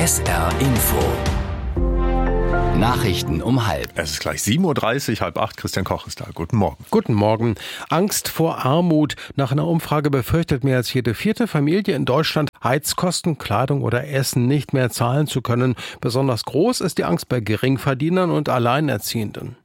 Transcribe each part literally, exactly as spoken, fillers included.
S R Info. Nachrichten um halb. Es ist gleich sieben Uhr dreißig, halb acht. Christian Koch ist da. Guten Morgen. Guten Morgen. Angst vor Armut. Nach einer Umfrage befürchtet mehr als jede vierte Familie in Deutschland, Heizkosten, Kleidung oder Essen nicht mehr zahlen zu können. Besonders groß ist die Angst bei Geringverdienern und Alleinerziehenden.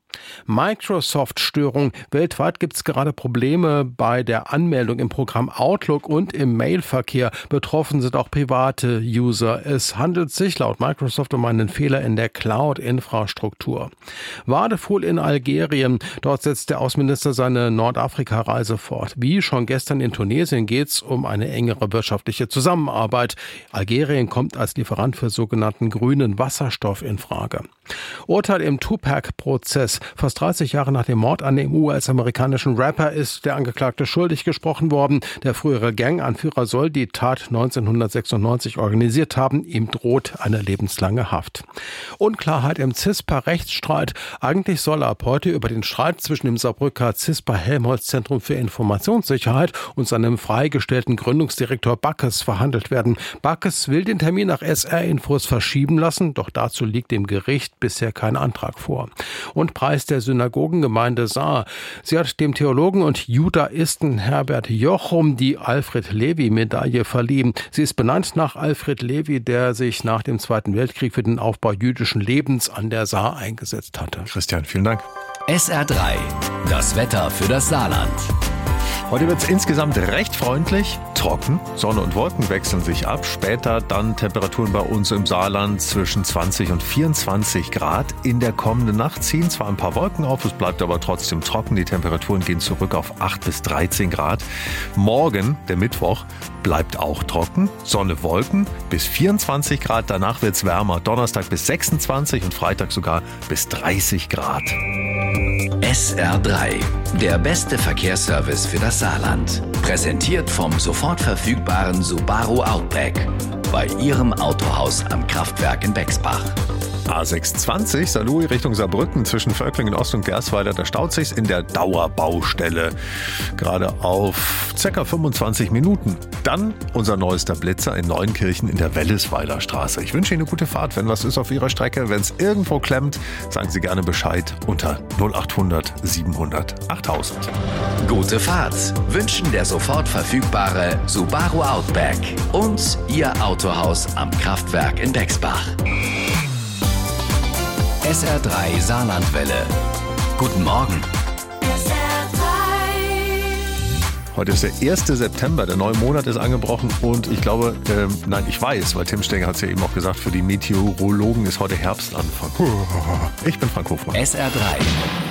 Microsoft-Störung. Weltweit gibt es gerade Probleme bei der Anmeldung im Programm Outlook und im Mailverkehr. Betroffen sind auch private User. Es handelt sich laut Microsoft um einen Fehler in der Cloud-Infrastruktur. Wadefuhl in Algerien. Dort setzt der Außenminister seine Nordafrika-Reise fort. Wie schon gestern in Tunesien geht es um eine engere wirtschaftliche Zusammenarbeit. Algerien kommt als Lieferant für sogenannten grünen Wasserstoff in Frage. Urteil im Tupac-Prozess. Fast dreißig Jahre nach dem Mord an dem U S-amerikanischen Rapper ist der Angeklagte schuldig gesprochen worden. Der frühere Ganganführer soll die Tat neunzehnhundertsechsundneunzig organisiert haben. Ihm droht eine lebenslange Haft. Unklarheit im CISPA-Rechtsstreit. Eigentlich soll ab heute über den Streit zwischen dem Saarbrücker CISPA-Helmholtz-Zentrum für Informationssicherheit und seinem freigestellten Gründungsdirektor Backes verhandelt werden. Backes will den Termin nach S R-Infos verschieben lassen, doch dazu liegt dem Gericht bisher kein Antrag vor. Und Preis der Synagogengemeinde Saar. Sie hat dem Theologen und Judaisten Herbert Jochum die Alfred-Levi-Medaille verliehen. Sie ist benannt nach Alfred Levi, der sich nach dem Zweiten Weltkrieg für den Aufbau jüdischen Lebens an der Saar eingesetzt hatte. Christian, vielen Dank. S R drei. Das Wetter für das Saarland. Heute wird es insgesamt recht freundlich, trocken. Sonne und Wolken wechseln sich ab. Später dann Temperaturen bei uns im Saarland zwischen zwanzig und vierundzwanzig Grad. In der kommenden Nacht ziehen zwar ein paar Wolken auf, es bleibt aber trotzdem trocken. Die Temperaturen gehen zurück auf acht bis dreizehn Grad. Morgen, der Mittwoch, bleibt auch trocken. Sonne, Wolken bis vierundzwanzig Grad. Danach wird es wärmer. Donnerstag bis sechsundzwanzig und Freitag sogar bis dreißig Grad. S R drei. Der beste Verkehrsservice für das Saarland. Präsentiert vom sofort verfügbaren Subaru Outback. Bei Ihrem Autohaus am Kraftwerk in Bexbach. A sechshundertzwanzig, Saarlouis Richtung Saarbrücken zwischen Völklingen Ost und Gersweiler, da staut sich's in der Dauerbaustelle. Gerade auf ca. fünfundzwanzig Minuten. Dann unser neuester Blitzer in Neunkirchen in der Wellesweiler Straße. Ich wünsche Ihnen eine gute Fahrt. Wenn was ist auf Ihrer Strecke, wenn es irgendwo klemmt, sagen Sie gerne Bescheid unter null acht hundert siebenhundert achttausend. Gute Fahrt wünschen der sofort verfügbare Subaru Outback und Ihr Autohaus am Kraftwerk in Bexbach. S R drei Saarlandwelle. Guten Morgen. S R drei. Heute ist der erste September, der neue Monat ist angebrochen und ich glaube, äh, nein, ich weiß, weil Tim Stenger hat es ja eben auch gesagt, für die Meteorologen ist heute Herbstanfang. Ich bin Frank Hofmann. S R drei.